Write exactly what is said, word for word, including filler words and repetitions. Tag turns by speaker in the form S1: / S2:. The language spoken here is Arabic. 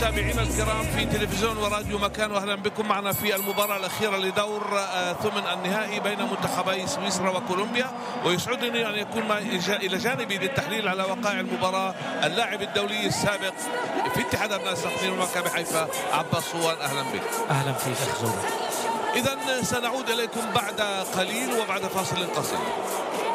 S1: متابعينا الكرام في تلفزيون وراديو مكان، واهلا بكم معنا في المباراه الاخيره لدور ثمن النهائي بين منتخبي سويسرا وكولومبيا. ويسعدني ان يكون الى جانبي للتحليل على وقائع المباراه اللاعب الدولي السابق في اتحاد الناسخين ومكابي حيفا عباس صوان. اهلا بك.
S2: اهلا فيك اخ زوبر.
S1: اذا سنعود اليكم بعد قليل وبعد فاصل قصير.